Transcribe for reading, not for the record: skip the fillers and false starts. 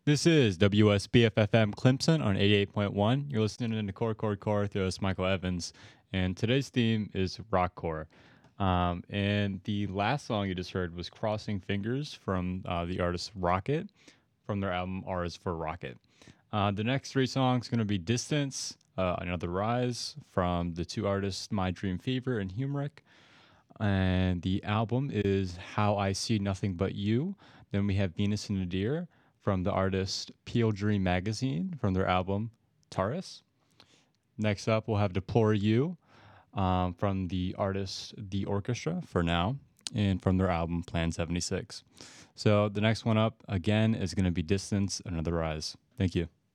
This is WSBFFM Clemson on 88.1. You're listening to Core with host Michael Evans, and today's theme is rockcore. And the last song you just heard was Crossing Fingers from the artist Rocket from their album R is for Rocket. The next three songs going to be Distance, Another Rise from the two artists My Dream Fever and Humric. And the album is How I See Nothing But You. Then we have Venus and Nadir from the artist Peel Dream Magazine from their album Taurus. Next up, we'll have Deplore You from the artist The Orchestra for now and from their album Plan 76. So the next one up again is going to be Distance, Another Rise. Thank you.